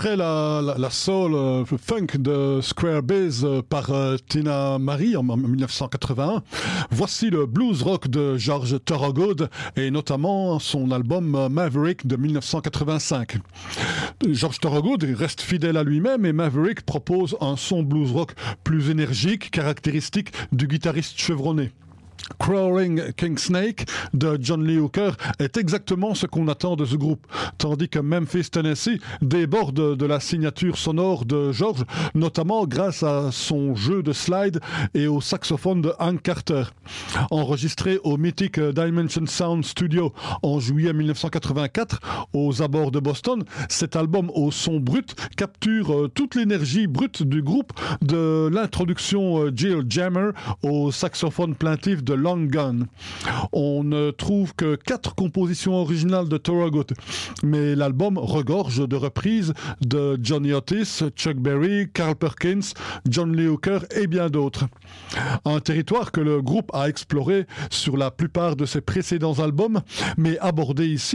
Après la soul funk de Square Bass par Tina Marie en 1981, voici le blues rock de George Thorogood et notamment son album Maverick de 1985. George Thorogood reste fidèle à lui-même et Maverick propose un son blues rock plus énergique, caractéristique du guitariste chevronné. Crawling King Snake de John Lee Hooker est exactement ce qu'on attend de ce groupe, tandis que Memphis, Tennessee déborde de la signature sonore de George, notamment grâce à son jeu de slide et au saxophone de Hank Carter. Enregistré au mythique Dimension Sound Studio en juillet 1984 aux abords de Boston, cet album au son brut capture toute l'énergie brute du groupe, de l'introduction Jill Jammer au saxophone plaintif de Long Gun. On ne trouve que 4 compositions originales de Thorogood, mais l'album regorge de reprises de Johnny Otis, Chuck Berry, Carl Perkins, John Lee Hooker et bien d'autres. Un territoire que le groupe a exploré sur la plupart de ses précédents albums, mais abordé ici